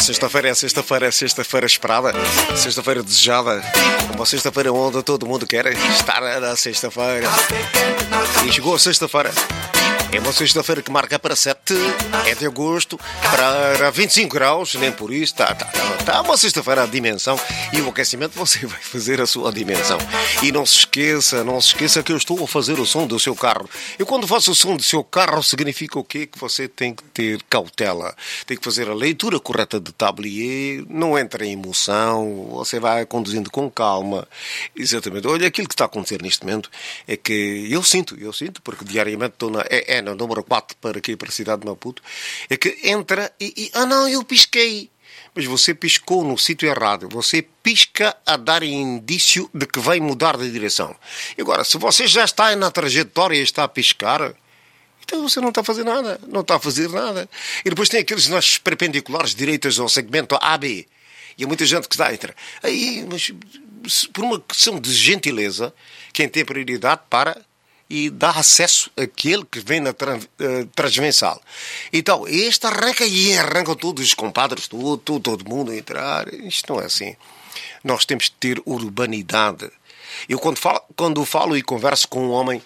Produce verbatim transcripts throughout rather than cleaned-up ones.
sexta-feira é sexta-feira, é sexta-feira esperada, sexta-feira desejada, uma sexta-feira onde todo mundo quer estar na sexta-feira. E chegou a sexta-feira. É uma sexta-feira que marca para sete, é de agosto, para vinte e cinco graus, nem por isso, está tá, tá, tá uma sexta-feira a dimensão, e o aquecimento você vai fazer a sua dimensão. E não se esqueça, não se esqueça que eu estou a fazer o som do seu carro. E quando faço o som do seu carro, significa o quê? Que você tem que ter cautela, tem que fazer a leitura correta de tablier, não entra em emoção, você vai conduzindo com calma. Exatamente. Olha, aquilo que está a acontecer neste momento é que eu sinto, eu sinto, porque diariamente estou na... É, é no número quatro para aqui, para a cidade de Maputo, é que entra e, e... Ah, não, eu pisquei. Mas você piscou no sítio errado. Você pisca a dar indício de que vai mudar de direção. E agora, se você já está na trajetória e está a piscar, então você não está a fazer nada. Não está a fazer nada. E depois tem aqueles nossos perpendiculares direitos ao segmento A B. E há muita gente que está a entrar. Aí, mas por uma questão de gentileza, quem tem prioridade para... e dá acesso àquele que vem na tra- uh, transversal. Então, este arranca e arrancam todos os compadres, todo, todo, todo mundo a entrar. Isto não é assim. Nós temos que ter urbanidade. Eu, quando falo, quando falo e converso com um homem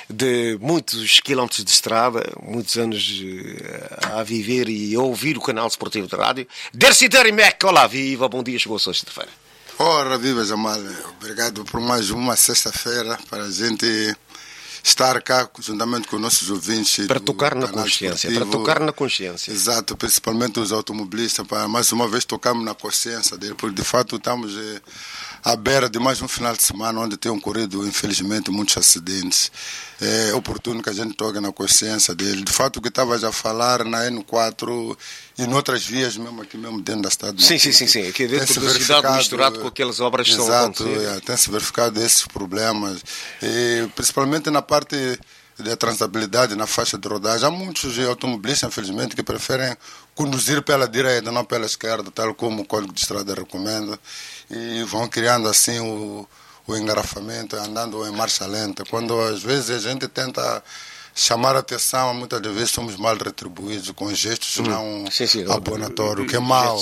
de muitos quilómetros de estrada, muitos anos uh, a viver e a ouvir o canal esportivo de rádio, Dercy Derrimac, olá, viva, bom dia, chegou sexta-feira. Ora, viva, Jamal. Obrigado por mais uma sexta-feira para a gente... estar cá juntamente com os nossos ouvintes. Para tocar na consciência, esportivo. Para tocar na consciência. Exato, principalmente os automobilistas, para mais uma vez tocarmos na consciência dele, porque de fato estamos eh, à beira de mais um final de semana onde tem ocorrido, infelizmente, muitos acidentes. É oportuno que a gente toque na consciência dele. De fato, o que estava já a falar na N quatro e noutras vias, mesmo aqui mesmo dentro da cidade. Sim, sim, sim, sim. Aqui dentro da cidade, misturado com aquelas obras que estão a acontecer. Exato, é, tem-se verificado esses problemas. E, principalmente na parte da transabilidade, na faixa de rodagem. Há muitos automobilistas, infelizmente, que preferem conduzir pela direita, não pela esquerda, tal como o Código de Estrada recomenda. E vão criando assim o... o engarrafamento, andando em marcha lenta. Quando às vezes a gente tenta chamar a atenção, muitas das vezes somos mal retribuídos com gestos hum, não sim, sim, abonatórios, que é mau.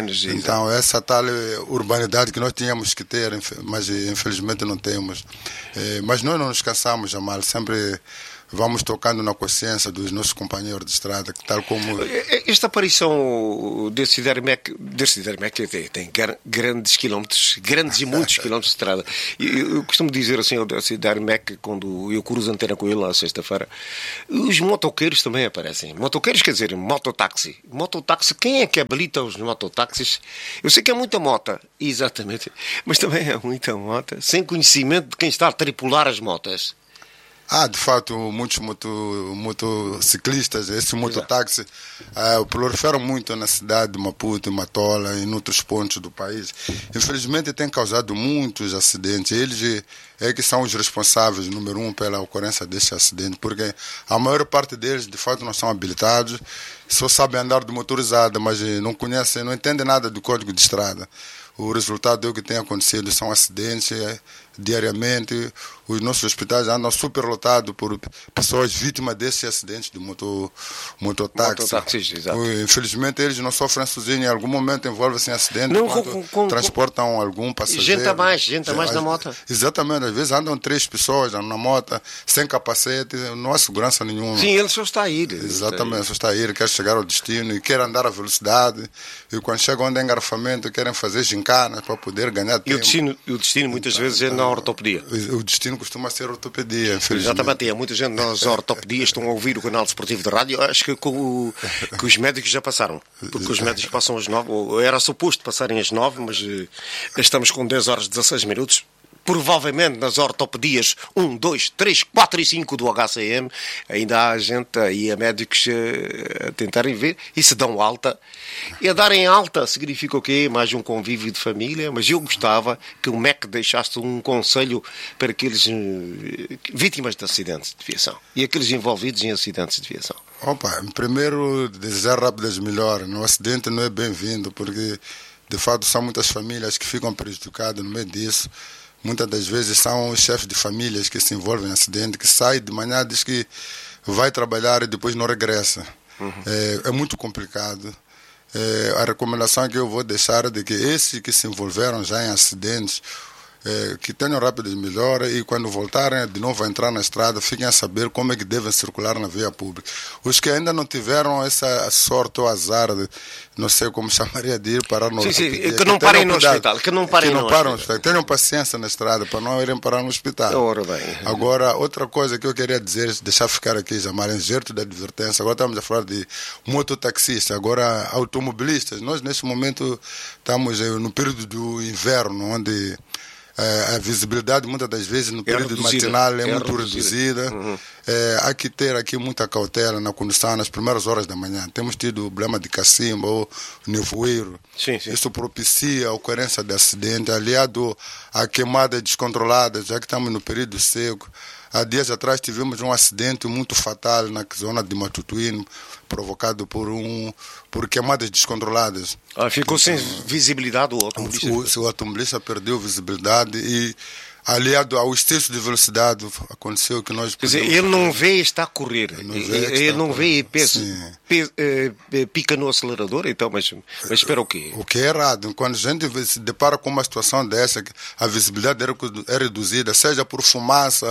Então essa tal urbanidade que nós tínhamos que ter, mas infelizmente não temos. Mas nós não nos cansamos, Jamal, sempre... vamos tocando na consciência dos nossos companheiros de estrada, tal como... Esta aparição desse Derrimac, desse Derrimac tem grandes quilómetros, grandes e muitos quilómetros de estrada. Eu costumo dizer assim ao desse Derrimac, quando eu cruzo a antena com ele na sexta-feira, os motoqueiros também aparecem. Motoqueiros quer dizer mototáxi. Mototáxi, quem é que habilita os mototáxis? Eu sei que é muita mota, exatamente, mas também é muita mota, sem conhecimento de quem está a tripular as motas. Ah, de fato, muitos moto, motociclistas, esse mototáxi, uh, proliferam muito na cidade de Maputo, Matola e em outros pontos do país. Infelizmente, tem causado muitos acidentes. Eles é que são os responsáveis, número um, pela ocorrência desse acidente, porque a maior parte deles, de fato, não são habilitados, só sabem andar de motorizada, mas não conhecem, não entendem nada do código de estrada. O resultado é o que tem acontecido, são acidentes é, diariamente. Os nossos hospitais andam superlotados por pessoas vítimas desses acidentes de moto, mototáxi. Mototáxis, exato. Infelizmente, eles não sofrem sozinhos. Em algum momento envolvem-se em acidente não, quando com, com, transportam com, algum passageiro. Gente a mais, gente a mais na moto. Exatamente. Às vezes andam três pessoas na moto, sem capacete, não há segurança nenhuma. Sim, ele só está a ir. Exatamente, só está a ir, quer chegar ao destino e quer andar à velocidade. E quando chegam onde é engarrafamento, querem fazer gincanas para poder ganhar tempo. E o destino, o destino muitas então, vezes é na ortopedia. O destino costuma ser ortopedia, infelizmente. Exatamente, há muita gente nas ortopedias estão a ouvir o canal desportivo de rádio. Acho que, com o, que os médicos já passaram, porque os médicos passam às nove, ou era suposto passarem às nove, mas uh, estamos com dez horas e dezasseis minutos. Provavelmente nas ortopedias um, dois, três, quatro e cinco do H C M ainda há gente aí a médicos a tentarem ver e se dão alta. E a darem alta significa o quê? Mais um convívio de família. Mas eu gostava que o M E C deixasse um conselho para aqueles uh, vítimas de acidentes de viação e aqueles envolvidos em acidentes de viação. Opa, primeiro desejar rápidas melhoras. No acidente não é bem-vindo porque de fato são muitas famílias que ficam prejudicadas no meio disso. Muitas das vezes são os chefes de famílias que se envolvem em acidente, que saem de manhã, diz que vai trabalhar e depois não regressa. Uhum. É, é muito complicado. É, a recomendação que eu vou deixar é de que esses que se envolveram já em acidentes, é, que tenham rápidas melhoras e quando voltarem de novo a entrar na estrada, fiquem a saber como é que devem circular na via pública. Os que ainda não tiveram essa sorte ou azar, de, não sei como chamaria, de ir parar no sim, hospital. Sim, que não parem no hospital. Que não parem que não no param hospital. hospital. Tenham paciência na estrada para não irem parar no hospital. Ora bem. Agora, outra coisa que eu queria dizer, deixar ficar aqui, Jamar, em jeito de advertência. Agora estamos a falar de mototaxistas, agora automobilistas. Nós, neste momento, estamos no período do inverno, onde a visibilidade muitas das vezes no período é matinal é, é muito reduzida, reduzida. Uhum. É, há que ter aqui muita cautela na condução nas primeiras horas da manhã. Temos tido o problema de cacimba ou nevoeiro. Sim, sim. Isso propicia a ocorrência de acidente, aliado a queimadas descontroladas, já que estamos no período seco. Há dias atrás tivemos um acidente muito fatal na zona de Matutuíno, provocado por, um, por queimadas descontroladas. Ah, ficou então, sem visibilidade o automobilista? O, o automobilista perdeu visibilidade e, aliado ao excesso de velocidade, aconteceu que nós... Quer dizer, ele não vê e está a correr. Ele não vê, ele não vê e pesa, pesa, eh, pica no acelerador, então, mas, mas espera o quê? O que é errado. Quando a gente se depara com uma situação dessa, a visibilidade é reduzida, seja por fumaça,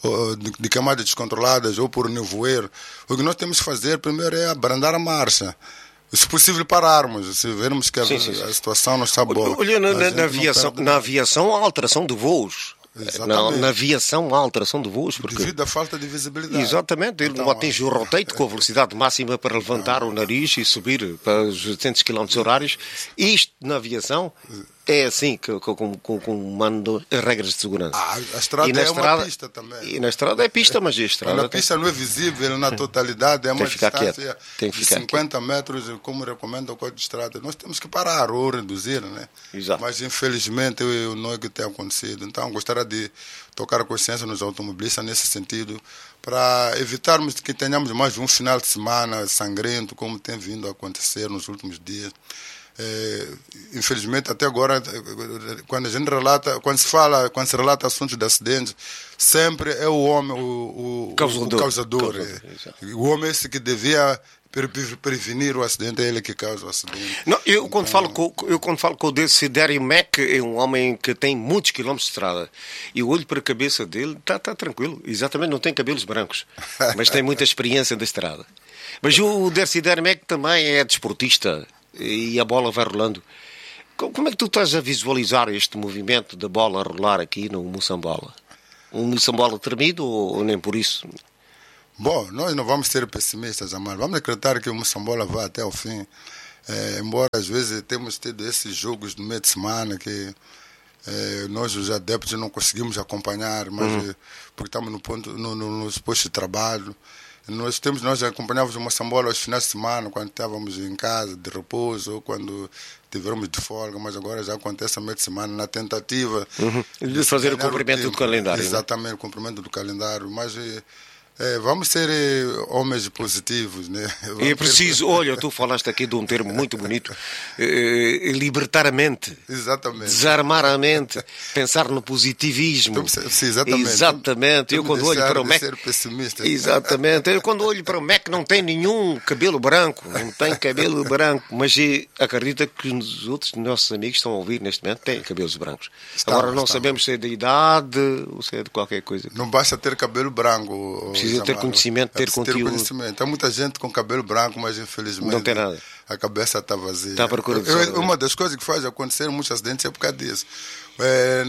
de queimadas descontroladas ou por nevoeiro, o que nós temos que fazer primeiro é abrandar a marcha. Se possível pararmos, se vermos que a, sim, sim, sim. a situação não está boa. Olha, na, na, na, aviação, na aviação há alteração de voos. Na, na aviação há alteração de voos. Porque... Devido à falta de visibilidade. Exatamente, ele então, não atinge o rotate com a velocidade máxima para levantar o nariz e subir para os oitocentos quilómetros horários. Isto na aviação é assim, com, com, com, com mando regras de segurança. Ah, a estrada e na é estrada, uma pista também. E na estrada é pista, mas a estrada... A pista não é visível na totalidade, é uma distância de cinquenta metros, como recomenda o Código de Estrada. Nós temos que parar ou reduzir, né? Exato. Mas infelizmente não é o que tem acontecido. Então gostaria de tocar a consciência nos automobilistas nesse sentido, para evitarmos que tenhamos mais um final de semana sangrento, como tem vindo a acontecer nos últimos dias. É, infelizmente até agora, quando a gente relata, quando se fala, quando se relata assuntos de acidentes, sempre é o homem o, o causador, o, causador, causador é. O homem esse que devia prevenir o acidente, é ele que causa o acidente. Não, eu, então, quando falo com, eu quando falo com o Desidério Mac, é um homem que tem muitos quilómetros de estrada, e eu olho para a cabeça dele, está tá tranquilo, exatamente, não tem cabelos brancos, mas tem muita experiência da estrada. Mas o Desidério Mac também é desportista e a bola vai rolando. Como é que tu estás a visualizar este movimento da bola a rolar aqui no Moçambola? Um Moçambola tremido ou nem por isso? Bom, nós não vamos ser pessimistas, Amar. Vamos acreditar que o Moçambola vai até o fim. É, embora às vezes temos tido esses jogos no meio de semana que é, nós os adeptos não conseguimos acompanhar, mas uhum. é, porque estamos no ponto, no, no, nos postos de trabalho. Nós, temos, nós acompanhávamos o Moçambola aos finais de semana, quando estávamos em casa de repouso ou quando tivermos de folga, mas agora já acontece a meio de semana na tentativa uhum. de, de fazer o cumprimento do calendário. Exatamente, né? O cumprimento do calendário. Mas é, vamos ser é, homens positivos, né? Vamos é preciso, ter... olha, tu falaste aqui de um termo muito bonito, é, libertar a mente, exatamente. Desarmar a mente, pensar no positivismo. Então, sim, exatamente. Exatamente. Eu quando olho para o Mac, exatamente. Eu quando olho para o Mac não tem nenhum cabelo branco, não tem cabelo branco, mas acredita que os outros nossos amigos estão a ouvir neste momento têm cabelos brancos. Está, Agora não está. sabemos se é da idade ou se é de qualquer coisa. Não basta ter cabelo branco. Precisa ter conhecimento, ter, é conteúdo. Ter conhecimento. Há muita gente com cabelo branco, mas infelizmente não tem nada. A cabeça está vazia. Está à procura de eu, uma das coisas que faz acontecer muitos acidentes é por causa disso. É,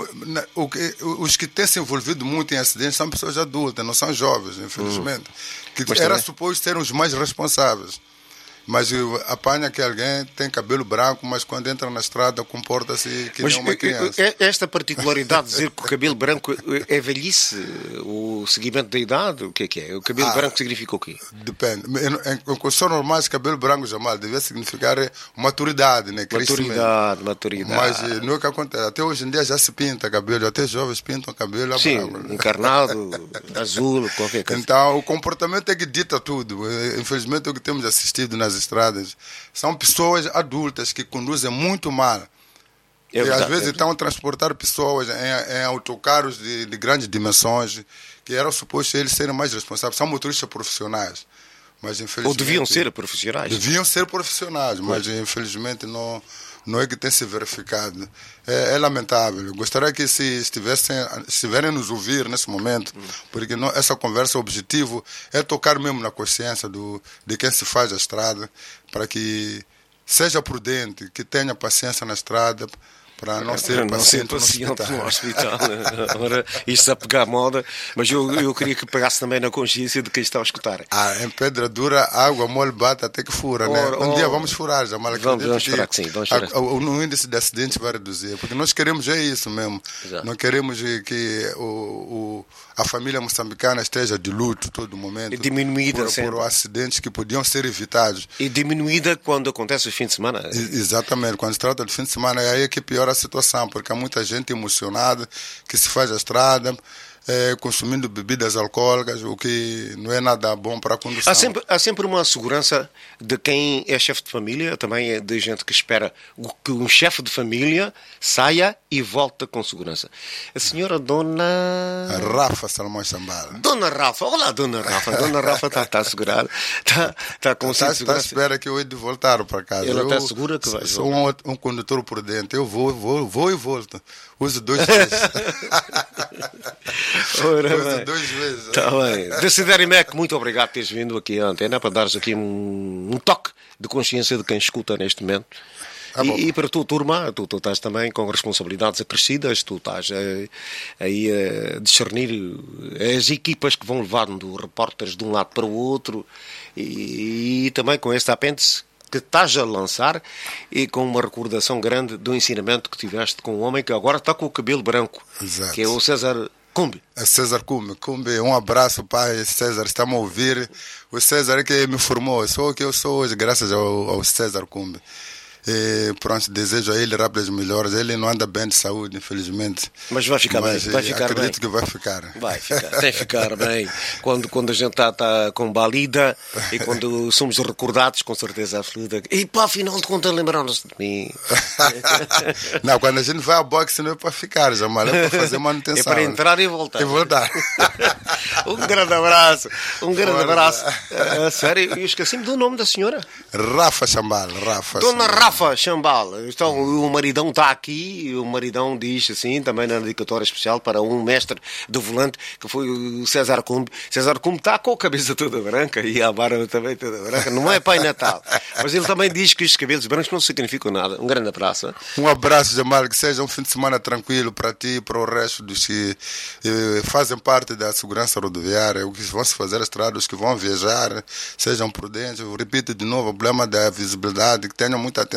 o que, os que têm se envolvido muito em acidentes são pessoas adultas, não são jovens, infelizmente. Hum. Que mas era também suposto serem os mais responsáveis. Mas apanha que alguém tem cabelo branco, mas quando entra na estrada comporta-se que mas, nem uma criança. Esta particularidade de dizer que o cabelo branco é velhice, o seguimento da idade, o que é que é? O cabelo ah, branco significa o quê? Depende. Em condições normais, cabelo branco jamais devia significar maturidade, né? Maturidade, maturidade. Mas não é o que acontece. Até hoje em dia já se pinta cabelo, até jovens pintam cabelo Sim, branco. Encarnado, azul, qualquer coisa. Então, o comportamento é que dita tudo. Infelizmente, é o que temos assistido nas estradas são pessoas adultas que conduzem muito mal. É verdade, e às vezes é estão a transportar pessoas em, em autocarros de, de grandes dimensões, que eram supostos eles serem mais responsáveis. São motoristas profissionais. mas infelizmente... Ou deviam ser profissionais. Deviam ser profissionais, mas infelizmente não, não é que tem se verificado. É, é lamentável. Eu gostaria que se estivessem, estiverem nos ouvir nesse momento, hum. porque não, essa conversa, o objetivo é tocar mesmo na consciência do, de quem se faz a estrada, para que seja prudente, que tenha paciência na estrada, para não ser não paciente, ser paciente no hospital. No hospital. Agora, isto a pegar moda, mas eu, eu queria que pegasse também na consciência de quem está a escutar. Ah, em pedra dura, água mole bate até que fura, né? Or, Um or, dia vamos furar, já mal vamos, vamos furar que sim, vamos furar. A, a, o índice de acidentes vai reduzir, porque nós queremos é isso mesmo. Exato. Não queremos que o, o, a família moçambicana esteja de luto todo momento. E diminuída por, por acidentes que podiam ser evitados. E diminuída quando acontece o fim de semana. E, exatamente, quando se trata de fim de semana, é aí que piora a situação, porque há muita gente emocionada que se faz a estrada, é, consumindo bebidas alcoólicas, o que não é nada bom para a condução. Há sempre, há sempre uma segurança de quem é chefe de família, também é de gente que espera que um chefe de família saia e volte com segurança. A senhora Dona... Rafa Salomão Chambal. Dona Rafa, olá Dona Rafa. Dona Rafa está tá assegurada, está tá com tá, segurança. Está à espera que eu hei de voltar para casa. Ela está eu segura que vai sou um, um condutor prudente, eu vou, vou, vou e volto. Uso dois vezes. Ora, Uso bem. duas vezes. Está bem. Decidere Mac, muito obrigado por teres vindo aqui à antena para dares aqui um, um toque de consciência de quem escuta neste momento. Ah, e, e para a tua turma, tu, tu estás também com responsabilidades acrescidas, tu estás eh, aí a discernir as equipas que vão levando repórteres de um lado para o outro e, e também com este apêndice que estás a lançar e com uma recordação grande do ensinamento que tiveste com um homem que agora está com o cabelo branco. Exato. Que é o César Cumbe. É César Cumbe. Cumbe, um abraço, pai. César, está-me a ouvir. O César é que me formou. Sou o que eu sou hoje, graças ao, ao César Cumbe. E, pronto, desejo a ele rápidas melhoras. Ele não anda bem de saúde, infelizmente. Mas vai ficar Mas, bem, vai ficar acredito bem. que vai ficar. Vai ficar, tem que ficar bem. Quando, quando a gente está tá com balida e quando somos recordados, com certeza absoluta. E pá, afinal de contas, lembraram-se de mim. Não, quando a gente vai ao boxe não é para ficar, Jamal, é para fazer manutenção. É para entrar e voltar. E voltar. Um grande abraço. Um grande Olha. abraço. A sério, eu esqueci-me do nome da senhora. Rafa Chambal. Rafa Dona Chambal. Rafa Chambal. Então, o maridão está aqui, o maridão diz assim, também na dedicatória especial para um mestre de volante, que foi o César Cumbe. César Cumbe está com a cabeça toda branca e a barba também toda branca. Não é Pai Natal. Mas ele também diz que os cabelos brancos não significam nada. Um grande abraço. Um abraço, Jamal, que seja um fim de semana tranquilo para ti e para o resto dos que eh, fazem parte da segurança rodoviária, os que vão se fazer a estrada, os que vão viajar, sejam prudentes. Eu repito de novo, o problema da visibilidade, que tenham muita atenção.